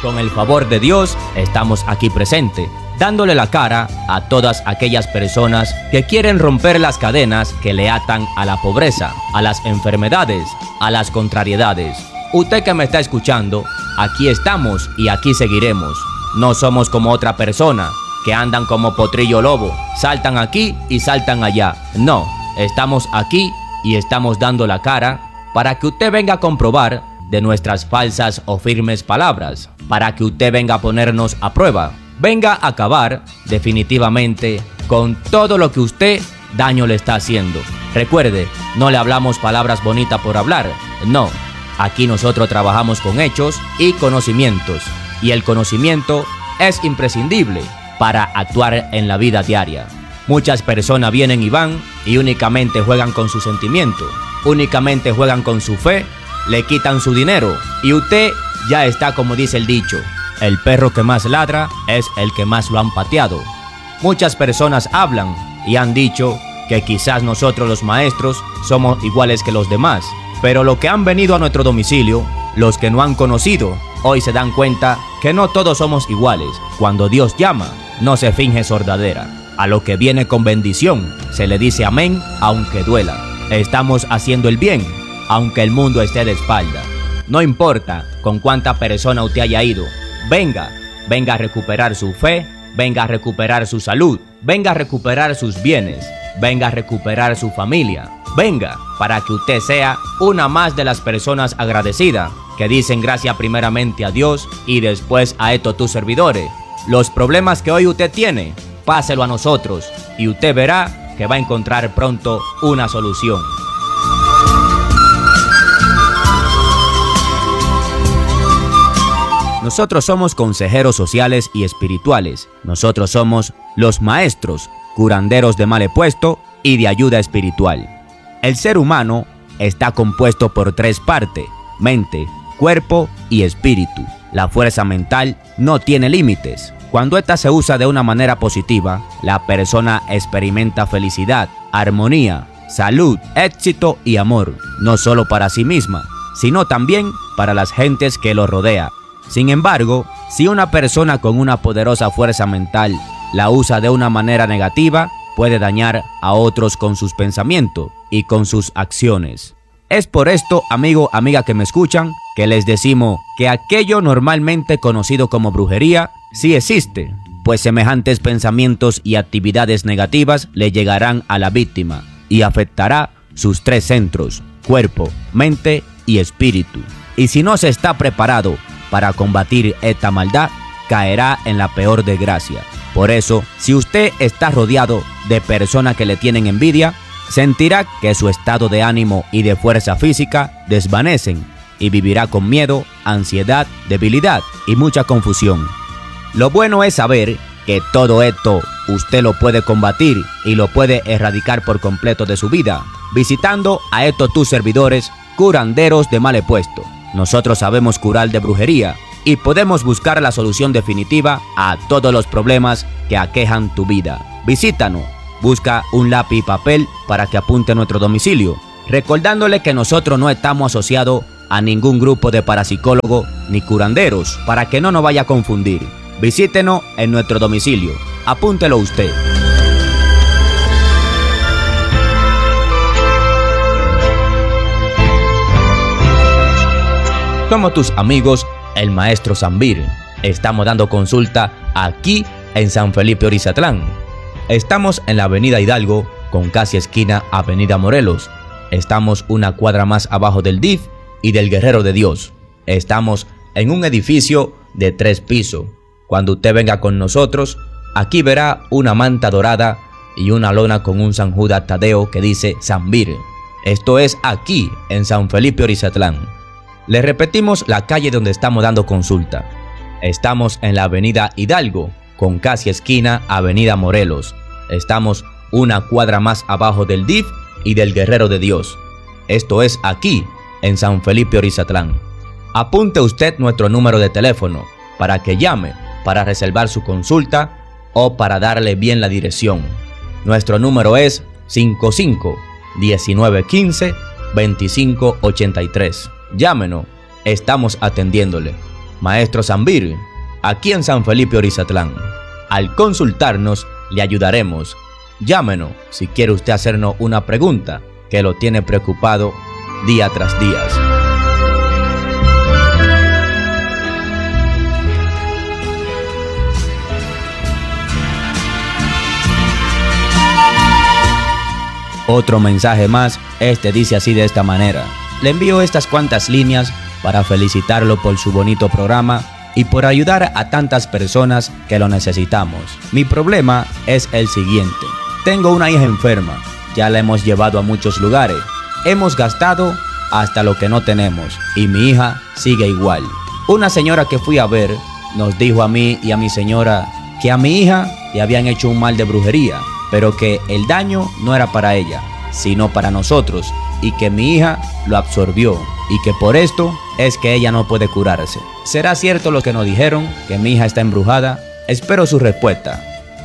Con el favor de Dios, estamos aquí presentes, dándole la cara a todas aquellas personas que quieren romper las cadenas que le atan a la pobreza, a las enfermedades, a las contrariedades. Usted que me está escuchando, aquí estamos y aquí seguiremos. No somos como otra persona que andan como potrillo lobo, saltan aquí y saltan allá. No, estamos aquí y estamos dando la cara para que usted venga a comprobar de nuestras falsas o firmes palabras, para que usted venga a ponernos a prueba, venga a acabar definitivamente con todo lo que usted daño le está haciendo. Recuerde, no le hablamos palabras bonitas por hablar, no. Aquí nosotros trabajamos con hechos y conocimientos, y el conocimiento es imprescindible para actuar en la vida diaria. Muchas personas vienen y van y únicamente juegan con su sentimiento, únicamente juegan con su fe, le quitan su dinero y usted ya está, como dice el dicho, el perro que más ladra es el que más lo han pateado. Muchas personas hablan y han dicho que quizás nosotros los maestros somos iguales que los demás, pero los que han venido a nuestro domicilio, los que no han conocido, hoy se dan cuenta que no todos somos iguales. Cuando Dios llama, no se finge sordadera. A lo que viene con bendición, se le dice amén, aunque duela. Estamos haciendo el bien, aunque el mundo esté de espalda. No importa con cuánta persona usted haya ido, venga a recuperar su fe, venga a recuperar su salud, venga a recuperar sus bienes, venga a recuperar su familia, venga para que usted sea una más de las personas agradecidas que dicen gracias primeramente a Dios y después a estos tus servidores. Los problemas que hoy usted tiene, páselo a nosotros y usted verá que va a encontrar pronto una solución. Nosotros somos consejeros sociales y espirituales. Nosotros somos los maestros, curanderos de mal puesto y de ayuda espiritual. El ser humano está compuesto por tres partes: mente, cuerpo y espíritu. La fuerza mental no tiene límites. Cuando esta se usa de una manera positiva, la persona experimenta felicidad, armonía, salud, éxito y amor, no solo para sí misma, sino también para las gentes que lo rodea. Sin embargo, si una persona con una poderosa fuerza mental la usa de una manera negativa, puede dañar a otros con sus pensamientos y con sus acciones. Es por esto, amigo, amiga que me escuchan, que les decimos que aquello normalmente conocido como brujería sí existe, pues semejantes pensamientos y actividades negativas le llegarán a la víctima y afectará sus tres centros: cuerpo, mente y espíritu. Y si no se está preparado para combatir esta maldad, caerá en la peor desgracia. Por eso, si usted está rodeado de personas que le tienen envidia, sentirá que su estado de ánimo y de fuerza física desvanecen y vivirá con miedo, ansiedad, debilidad y mucha confusión. Lo bueno es saber que todo esto usted lo puede combatir y lo puede erradicar por completo de su vida, visitando a estos tus servidores, curanderos de mal puesto. Nosotros sabemos curar de brujería y podemos buscar la solución definitiva a todos los problemas que aquejan tu vida. Visítanos, busca un lápiz y papel para que apunte nuestro domicilio, recordándole que nosotros no estamos asociados a ningún grupo de parapsicólogos ni curanderos, para que no nos vaya a confundir. Visítenos en nuestro domicilio, apúntelo usted. Somos tus amigos, el maestro Zambir. Estamos dando consulta aquí en San Felipe Orizatlán. Estamos en la avenida Hidalgo con casi esquina avenida Morelos. Estamos una cuadra más abajo del DIF y del Guerrero de Dios. Estamos en un edificio de 3 pisos. Cuando usted venga con nosotros, aquí verá una manta dorada y una lona con un San Judas Tadeo que dice Zambir. Esto es aquí en San Felipe Orizatlán. Le repetimos la calle donde estamos dando consulta. Estamos en la avenida Hidalgo, con casi esquina avenida Morelos. Estamos una cuadra más abajo del DIF y del Guerrero de Dios. Esto es aquí, en San Felipe Orizatlán. Apunte usted nuestro número de teléfono para que llame para reservar su consulta o para darle bien la dirección. Nuestro número es 55-1915-2583. Llámenos, estamos atendiéndole. Maestro Zambir, aquí en San Felipe Orizatlán. Al consultarnos, le ayudaremos. Llámenos si quiere usted hacernos una pregunta que lo tiene preocupado día tras día. Otro mensaje más, dice así de esta manera. Le envío estas cuantas líneas para felicitarlo por su bonito programa y por ayudar a tantas personas que lo necesitamos. Mi problema es el siguiente. Tengo una hija enferma, ya la hemos llevado a muchos lugares. Hemos gastado hasta lo que no tenemos y mi hija sigue igual. Una señora que fui a ver nos dijo a mí y a mi señora que a mi hija le habían hecho un mal de brujería, pero que el daño no era para ella, sino para nosotros, y que mi hija lo absorbió, y que por esto es que ella no puede curarse. ¿Será cierto lo que nos dijeron, que mi hija está embrujada? Espero su respuesta.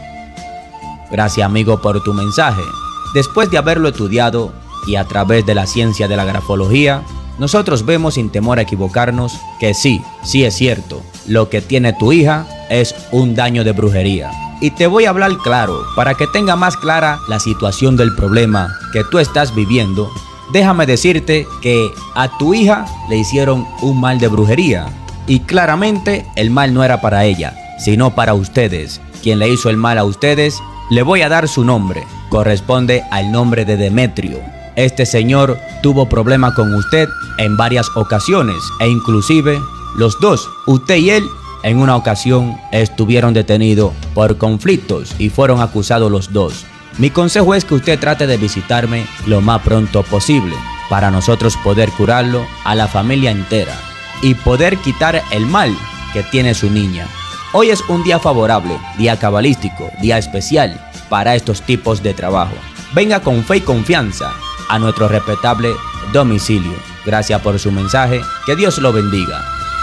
Gracias, amigo, por tu mensaje. Después de haberlo estudiado y a través de la ciencia de la grafología, nosotros vemos sin temor a equivocarnos que sí es cierto. Lo que tiene tu hija es un daño de brujería. Y te voy a hablar claro, para que tenga más clara la situación del problema que tú estás viviendo. Déjame decirte que a tu hija le hicieron un mal de brujería. Y claramente el mal no era para ella, sino para ustedes. Quien le hizo el mal a ustedes, le voy a dar su nombre. Corresponde al nombre de Demetrio. Este señor tuvo problema con usted en varias ocasiones e inclusive los dos, usted y él, en una ocasión estuvieron detenidos por conflictos y fueron acusados los dos. Mi consejo es que usted trate de visitarme lo más pronto posible para nosotros poder curarlo a la familia entera y poder quitar el mal que tiene su niña. Hoy es un día favorable, día cabalístico, día especial para estos tipos de trabajo. Venga con fe y confianza a nuestro respetable domicilio. Gracias por su mensaje, que Dios lo bendiga.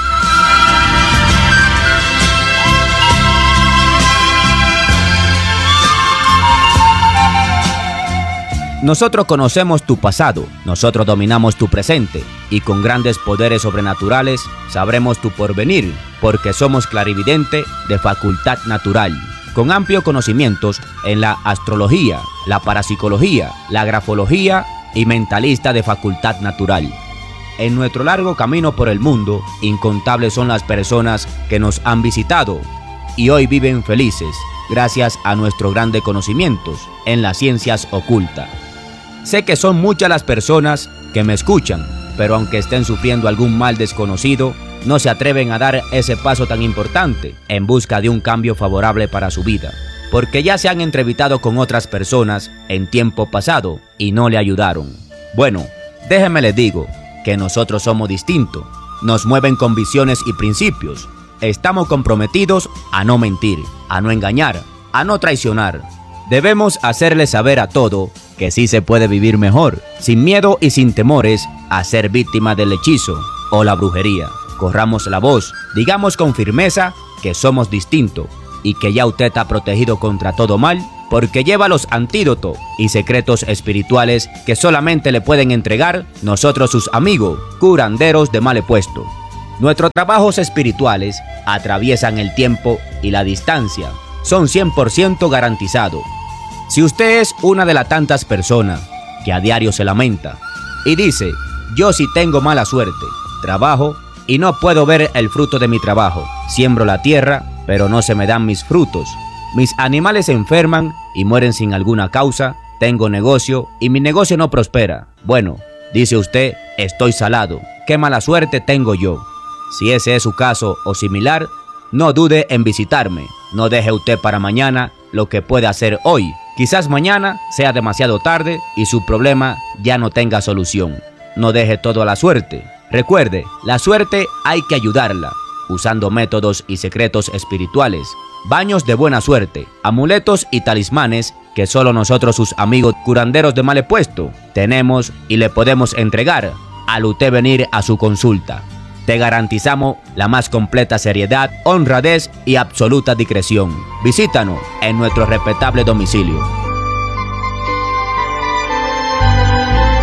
Nosotros conocemos tu pasado, nosotros dominamos tu presente y con grandes poderes sobrenaturales sabremos tu porvenir, porque somos clarividente de facultad natural, con amplios conocimientos en la astrología, la parapsicología, la grafología y mentalista de facultad natural. En nuestro largo camino por el mundo, incontables son las personas que nos han visitado y hoy viven felices gracias a nuestros grandes conocimientos en las ciencias ocultas. Sé que son muchas las personas que me escuchan, pero aunque estén sufriendo algún mal desconocido, no se atreven a dar ese paso tan importante en busca de un cambio favorable para su vida, porque ya se han entrevistado con otras personas en tiempo pasado y no le ayudaron. Bueno, déjenme les digo que nosotros somos distintos, nos mueven con visiones y principios, estamos comprometidos a no mentir, a no engañar, a no traicionar. Debemos hacerle saber a todo que sí se puede vivir mejor, sin miedo y sin temores a ser víctima del hechizo o la brujería. Corramos la voz, digamos con firmeza que somos distintos y que ya usted está protegido contra todo mal, porque lleva los antídotos y secretos espirituales que solamente le pueden entregar nosotros sus amigos, curanderos de mal puesto. Nuestros trabajos espirituales atraviesan el tiempo y la distancia, son 100% garantizados. Si usted es una de las tantas personas que a diario se lamenta y dice, yo sí tengo mala suerte, trabajo y no puedo ver el fruto de mi trabajo, siembro la tierra, pero no se me dan mis frutos, mis animales se enferman y mueren sin alguna causa, tengo negocio y mi negocio no prospera. Bueno, dice usted, estoy salado, qué mala suerte tengo yo. Si ese es su caso o similar, no dude en visitarme, no deje usted para mañana lo que puede hacer hoy. Quizás mañana sea demasiado tarde y su problema ya no tenga solución. No deje todo a la suerte. Recuerde, la suerte hay que ayudarla, usando métodos y secretos espirituales, baños de buena suerte, amuletos y talismanes que solo nosotros, sus amigos curanderos de mal puesto, tenemos y le podemos entregar al usted venir a su consulta. Te garantizamos la más completa seriedad, honradez y absoluta discreción. Visítanos en nuestro respetable domicilio.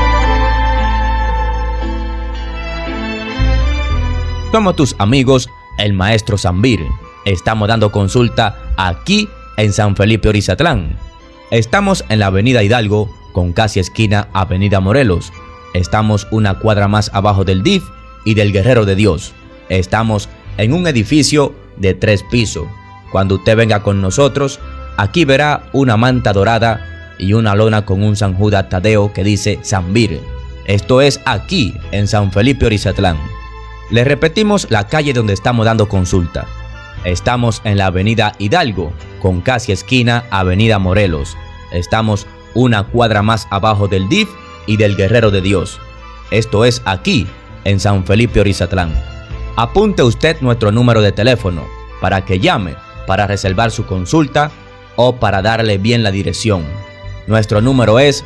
Somos tus amigos el maestro Zambir. Estamos dando consulta aquí en San Felipe Orizatlán. Estamos en la avenida Hidalgo con casi esquina avenida Morelos. Estamos una cuadra más abajo del DIF y del Guerrero de Dios. Estamos en un edificio de 3 pisos. Cuando usted venga con nosotros, aquí verá una manta dorada y una lona con un San Judas Tadeo que dice Zambir. Esto es aquí en San Felipe Orizatlán. Le repetimos la calle donde estamos dando consulta. Estamos en la avenida Hidalgo con casi esquina avenida Morelos. Estamos una cuadra más abajo del DIF y del Guerrero de Dios. Esto es aquí en San Felipe Orizatlán. Apunte usted nuestro número de teléfono para que llame para reservar su consulta o para darle bien la dirección. Nuestro número es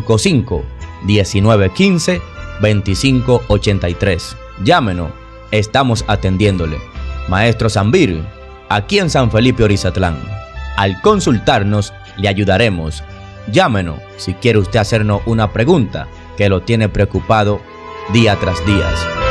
55-1915-2583. Llámenos, estamos atendiéndole. Maestro Zambir, aquí en San Felipe Orizatlán. Al consultarnos, le ayudaremos. Llámenos si quiere usted hacernos una pregunta que lo tiene preocupado día tras día.